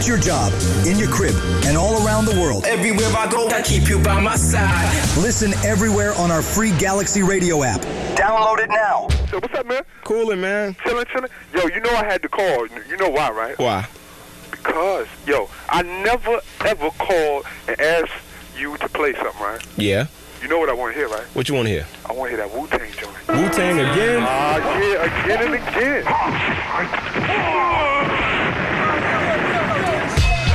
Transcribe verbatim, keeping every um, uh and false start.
At your job, in your crib, and all around the world. Everywhere I go, I keep you by my side. Listen everywhere on our free Galaxy Radio app. Download it now. So what's up, man? Coolin', man. Chillin', chillin'. Yo, you know I had to call. You know why, right? Why? Because, yo, I never, ever called and asked you to play something, right? Yeah. You know what I want to hear, right? What you want to hear? I want to hear that Wu-Tang joint. Wu-Tang again? Ah, uh, yeah, again and again.